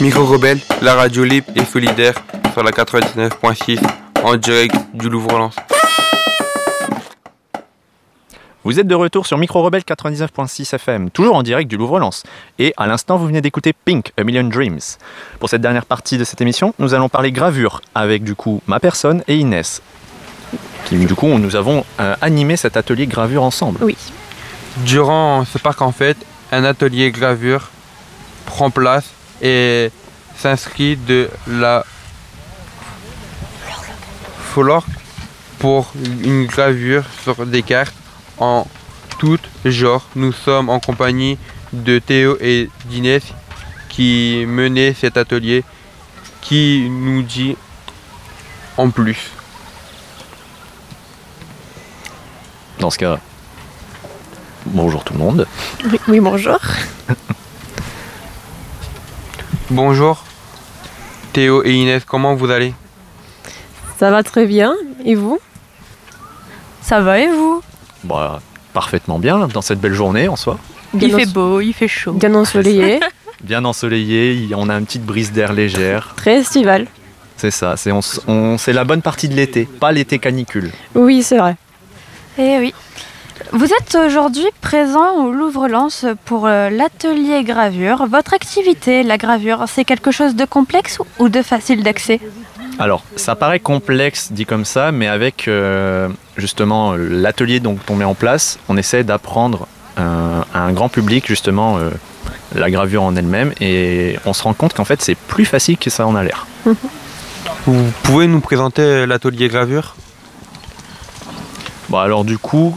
Micro Rebelle, la radio libre et solidaire sur la 99.6 en direct du Louvre-Lens. Vous êtes de retour sur Micro Rebelle 99.6 FM, toujours en direct du Louvre-Lens. Et à l'instant, vous venez d'écouter Pink, A Million Dreams. Pour cette dernière partie de cette émission, nous allons parler gravure avec du coup ma personne et Inès. Du coup, nous avons animé cet atelier gravure ensemble. Oui. Durant ce parc en fait, un atelier gravure prend place et s'inscrit de la folklore pour une gravure sur des cartes en tout genre. Nous sommes en compagnie de Théo et d'Inès qui menaient cet atelier, qui nous dit en plus. Dans ce cas, bonjour tout le monde. Oui, bonjour. Bonjour Théo et Inès, comment vous allez? Ça va très bien. Et vous? Ça va et vous? Bah, parfaitement bien dans cette belle journée en soi. Il fait beau, il fait chaud. Bien ensoleillé. Bien ensoleillé, on a une petite brise d'air légère. Très estival. C'est ça, c'est la bonne partie de l'été, pas l'été canicule. Oui, c'est vrai. Eh oui. Vous êtes aujourd'hui présent au Louvre-Lens pour l'atelier gravure. Votre activité, la gravure, c'est quelque chose de complexe ou de facile d'accès? Alors, ça paraît complexe dit comme ça, mais avec justement l'atelier dont on met en place, on essaie d'apprendre à un grand public justement la gravure en elle-même, et on se rend compte qu'en fait c'est plus facile que ça en a l'air. Vous pouvez nous présenter l'atelier gravure? Bon, alors du coup,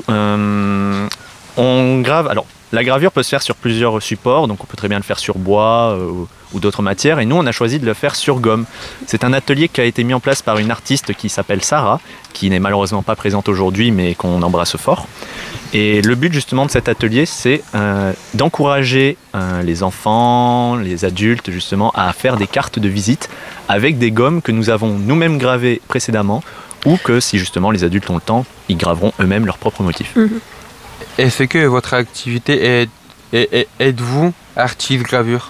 on grave. Alors, la gravure peut se faire sur plusieurs supports, donc on peut très bien le faire sur bois ou d'autres matières, et nous on a choisi de le faire sur gomme. C'est un atelier qui a été mis en place par une artiste qui s'appelle Sarah, qui n'est malheureusement pas présente aujourd'hui, mais qu'on embrasse fort. Et le but justement de cet atelier, c'est d'encourager les enfants, les adultes justement, à faire des cartes de visite avec des gommes que nous avons nous-mêmes gravées précédemment, ou que si justement les adultes ont le temps, ils graveront eux-mêmes leurs propres motifs. Est-ce que votre activité êtes-vous artiste gravure?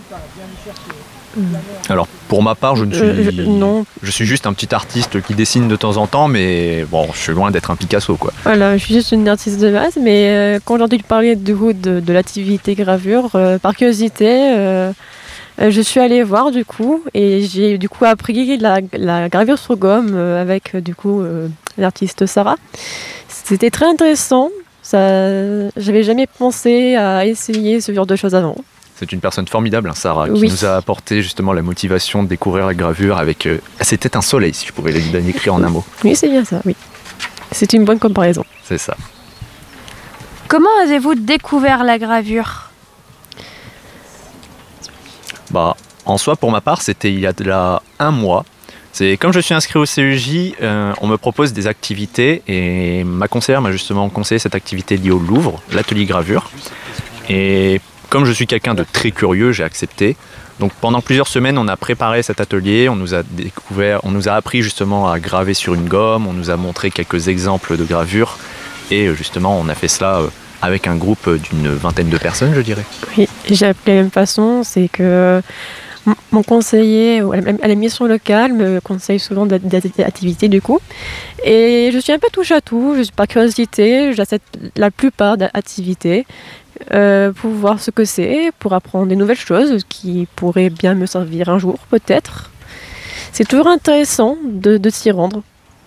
Alors pour ma part, non. Je suis juste un petit artiste qui dessine de temps en temps, mais bon, je suis loin d'être un Picasso quoi. Voilà, je suis juste une artiste de base, mais quand j'ai entendu parler de l'activité gravure, par curiosité, je suis allée voir du coup, et j'ai du coup appris la gravure sur gomme avec du coup l'artiste Sarah. C'était très intéressant. J'avais jamais pensé à essayer ce genre de choses avant. C'est une personne formidable, hein, Sarah, qui oui. nous a apporté justement la motivation de découvrir la gravure avec... c'était un soleil, si je pourrais l'écrire en un mot. Oui, c'est bien ça, oui. C'est une bonne comparaison. C'est ça. Comment avez-vous découvert la gravure? Bah, en soi, pour ma part, c'était il y a de là un mois. C'est comme je suis inscrit au CEJ, on me propose des activités, et ma conseillère m'a justement conseillé cette activité liée au Louvre, l'atelier gravure. Et comme je suis quelqu'un de très curieux, j'ai accepté. Donc pendant plusieurs semaines, on a préparé cet atelier, on nous a appris justement à graver sur une gomme, on nous a montré quelques exemples de gravure, et justement on a fait cela avec un groupe d'une vingtaine de personnes, je dirais. Oui, j'ai appris de la même façon, c'est que mon conseiller à la mission locale me conseille souvent d'activités du coup. Et je suis un peu touche à tout, je suis par curiosité, j'accepte la plupart d'activités pour voir ce que c'est, pour apprendre des nouvelles choses qui pourraient bien me servir un jour peut-être. C'est toujours intéressant de s'y rendre.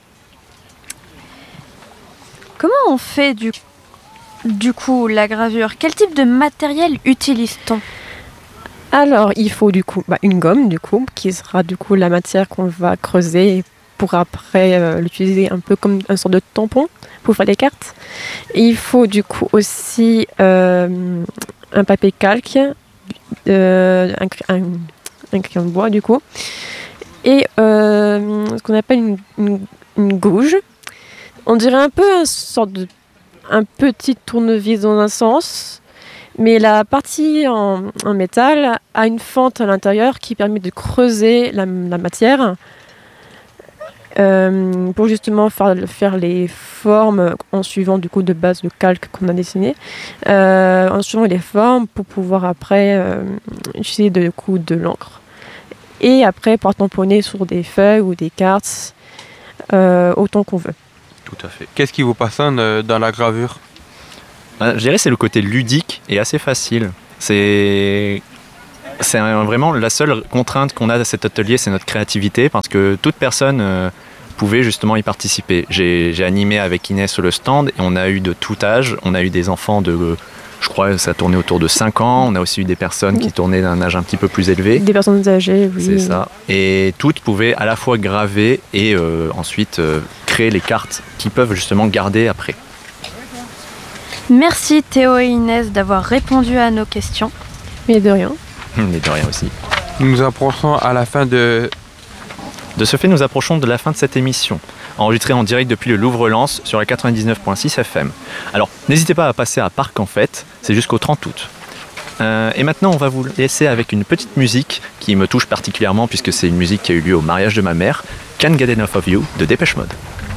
Comment on fait du coup la gravure? Quel type de matériel utilise-t-on? Alors, il faut du coup une gomme du coup, qui sera du coup la matière qu'on va creuser pour après l'utiliser un peu comme un sort de tampon pour faire des cartes. Et il faut du coup aussi un papier calque, un crayon de bois du coup, et ce qu'on appelle une gouge. On dirait un peu un petit tournevis dans un sens. Mais la partie en métal a une fente à l'intérieur qui permet de creuser la matière pour justement faire les formes en suivant du coup de base le calque qu'on a dessiné, en suivant les formes pour pouvoir après utiliser de l'encre et après pouvoir tamponner sur des feuilles ou des cartes autant qu'on veut. Tout à fait. Qu'est-ce qui vous passionne dans la gravure? Je dirais que c'est le côté ludique et assez facile. C'est vraiment la seule contrainte qu'on a à cet atelier, c'est notre créativité, parce que toute personne pouvait justement y participer. J'ai animé avec Inès le stand et on a eu de tout âge. On a eu des enfants de, je crois, ça tournait autour de 5 ans. On a aussi eu des personnes qui tournaient d'un âge un petit peu plus élevé. Des personnes âgées, oui. C'est ça. Et toutes pouvaient à la fois graver et ensuite créer les cartes qu'ils peuvent justement garder après. Merci Théo et Inès d'avoir répondu à nos questions. Mais de rien. Mais de rien aussi. Nous approchons à la fin de... De ce fait, nous approchons de la fin de cette émission, enregistrée en direct depuis le Louvre-Lens sur la 99.6 FM. Alors, n'hésitez pas à passer à Parc en Fête, c'est jusqu'au 30 août. Et maintenant, on va vous laisser avec une petite musique qui me touche particulièrement puisque c'est une musique qui a eu lieu au mariage de ma mère, Can't Get Enough of You de Dépêche Mode.